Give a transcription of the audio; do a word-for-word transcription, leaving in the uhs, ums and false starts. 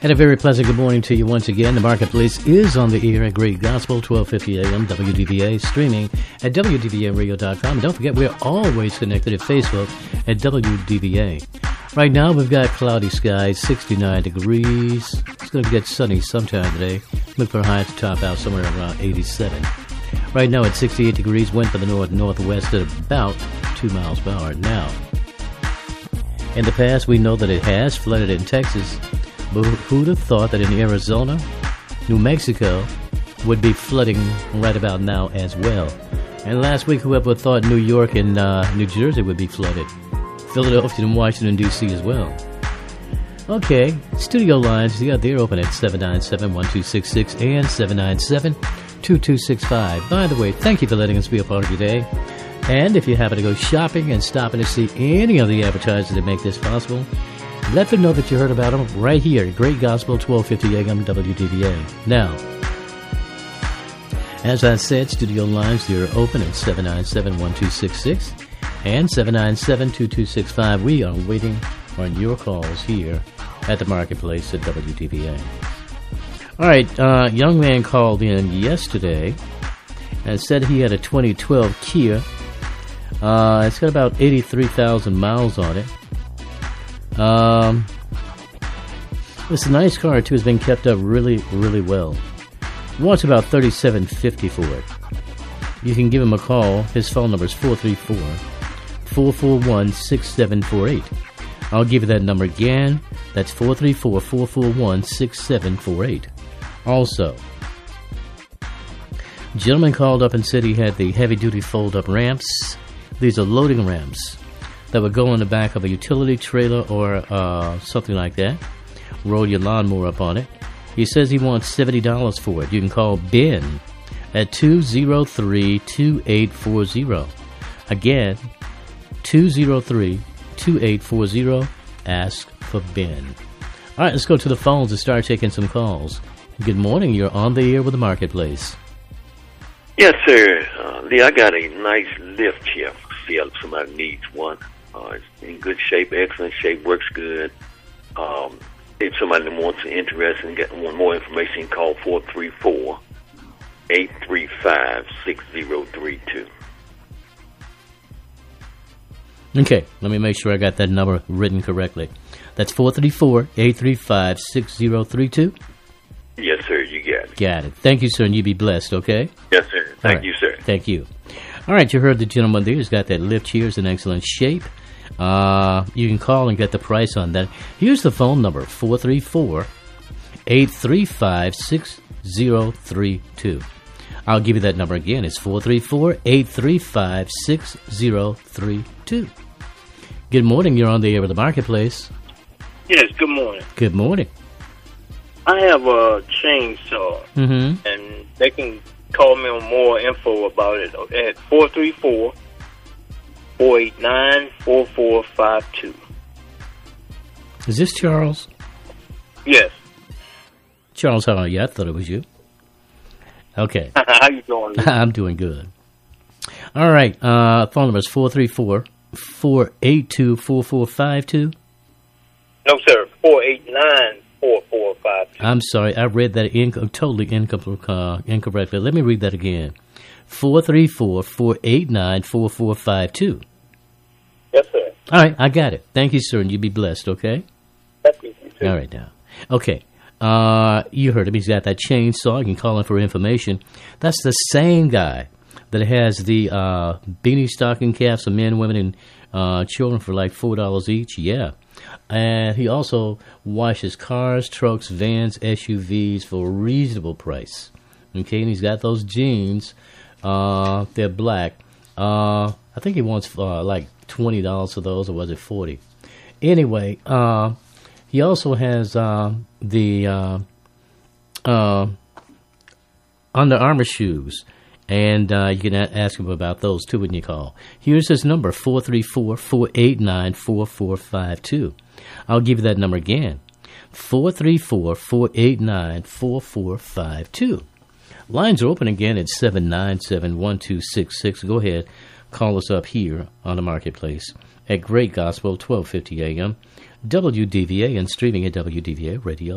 And a very pleasant good morning to you once again. The Marketplace is on the air at Great Gospel, twelve fifty a.m., W D V A, streaming at W D V A radio dot com. And don't forget, we're always connected at Facebook at W D V A. Right now, we've got cloudy skies, sixty-nine degrees. It's going to get sunny sometime today. Look for a high to top out somewhere around eighty-seven. Right now, at sixty-eight degrees, wind from the north-northwest at about two miles per hour. Now, in the past, we know that it has flooded in Texas. But who'd have thought that in Arizona, New Mexico would be flooding right about now as well? And last week, whoever thought New York and uh, New Jersey would be flooded? Philadelphia and Washington, D C as well. Okay, studio lines, yeah, they're open at seven nine seven, one two six six and seven nine seven, two two six five. By the way, thank you for letting us be a part of your day. And if you happen to go shopping and stopping to see any of the advertisers that make this possible, let them know that you heard about them right here at Great Gospel, twelve fifty a.m. W D V A. Now, as I said, studio lines, they're open at seven nine seven, one two six six and seven nine seven, two two six five. We are waiting on your calls here at the Marketplace at W D V A. All right, uh, young man called in yesterday and said he had a twenty twelve Kia. Uh, it's got about eighty-three thousand miles on it. Um, it's a nice car too. It's been kept up really, really well. He wants about thirty-seven fifty for it. You can give him a call. His phone number is four three four, four four one, six seven four eight. I'll give you that number again. That's four three four, four four one, six seven four eight. Also, a gentleman called up and said he had the heavy-duty fold-up ramps. These are loading ramps that would go on the back of a utility trailer or uh, something like that. Roll your lawnmower up on it. He says he wants seventy dollars for it. You can call Ben at two oh three, two eight four oh. Again, two oh three, two eight four oh. Ask for Ben. All right, let's go to the phones and start taking some calls. Good morning. You're on the air with the Marketplace. Yes, sir. Uh, Lee, I got a nice lift here. See if somebody needs one. Uh, it's in good shape, excellent shape, works good. Um, if somebody wants an interest and get want more information, call four three four, eight three five, six zero three two. Okay, let me make sure I got that number written correctly. That's four three four, eight three five, six zero three two? Yes, sir, you got it. Got it. Thank you, sir, and you be blessed, okay? Yes, sir. Thank right. you, sir. Thank you. All right, you heard the gentleman there. He's got that lift here. It's in excellent shape. Uh, you can call and get the price on that. Here's the phone number, four three four, eight three five, six zero three two. I'll give you that number again. It's four three four, eight three five, six zero three two. Good morning. You're on the air with the Marketplace. Yes, good morning. Good morning. I have a chainsaw, mm-hmm. and they can call me on more info about it at four three four, four eight nine, four four five two. Is this Charles? Yes. Charles, how are you? I thought it was you. Okay. How you doing? I'm doing good. All right. Uh, phone number is four three four, four eight two, four four five two. No, sir. four eight nine, four four five two. I'm sorry. I read that inc- totally inc- uh, incorrectly. Let me read that again. four three four, four eight nine, four four five two. Yes, sir. All right. I got it. Thank you, sir, and you be blessed, okay? Thank you, sir. All right, now. Okay. Uh, you heard him. He's got that chainsaw. You can call him for information. That's the same guy that has the uh, beanie stocking caps for men, women, and uh, children for like four dollars each. Yeah. And he also washes cars, trucks, vans, S U Vs for a reasonable price. Okay, and he's got those jeans. Uh, they're black. Uh, I think he wants uh, like twenty dollars for those, or was it forty? Anyway, uh, he also has uh, the uh, uh, Under Armour shoes. And uh, you can a- ask him about those, too, when you call. Here's his number, four three four, four eight nine, four four five two. I'll give you that number again, four three four, four eight nine, four four five two. Lines are open again at seven nine seven, one two six six. Go ahead, call us up here on the Marketplace at Great Gospel, twelve fifty a.m., W D V A, and streaming at W D V A radio.